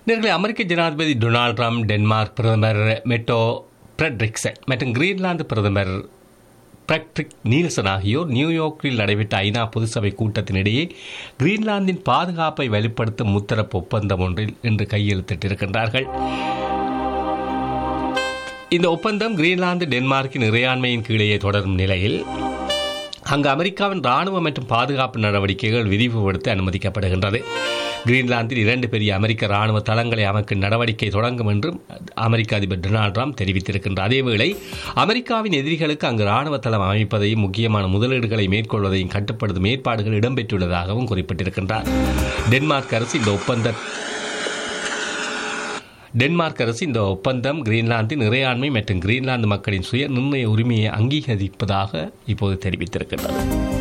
நேர்களை அமெரிக்க ஜனாதிபதி Donald Trump, Denmark பிரதமர் மெட்டோ ஃப்ரெட்ரிக்சன் மற்றும் கிரீன்லாந்து பிரதமர் பேட்ரிக் நீல்சன் ஆகியோர் நியூயார்க்கில் நடைபெற்ற ஐநா பொதுசபை கூட்டத்தினிடையே கிரீன்லாந்தின் பாதுகாப்பை வலுப்படுத்தும் முத்தரப்பு ஒப்பந்தம் ஒன்றில் இன்று கையெழுத்திட்டிருக்கின்றார்கள். இந்த ஒப்பந்தம் கிரீன்லாந்து டென்மார்க்கின் இறையாண்மையின் கீழே தொடரும் நிலையில் அங்கு அமெரிக்காவின் இராணுவ மற்றும் பாதுகாப்பு நடவடிக்கைகள் விரிவுபடுத்த அனுமதிக்கப்படுகின்றது. கிரீன்லாந்தில் 2 பெரிய அமெரிக்க இராணுவ தளங்களை அமைக்கும் நடவடிக்கை தொடங்கும் என்றும் அமெரிக்க அதிபர் டொனால்ட் ட்ரம்ப் தெரிவித்திருக்கின்றார். அதேவேளை அமெரிக்காவின் எதிரிகளுக்கு அங்கு இராணுவ தளம் அமைப்பதையும் முக்கியமான முதலீடுகளை மேற்கொள்வதையும் கட்டுப்படுத்தும் ஏற்பாடுகள் இடம்பெற்றுள்ளதாகவும் குறிப்பிட்டிருக்கின்றார். டென்மார்க் அரசு இந்த ஒப்பந்தம் கிரீன்லாந்தின் இறையாண்மை மற்றும் கிரீன்லாந்து மக்களின் சுய நிர்ணய உரிமையை அங்கீகரிப்பதாக இப்போது தெரிவித்திருக்கின்றது.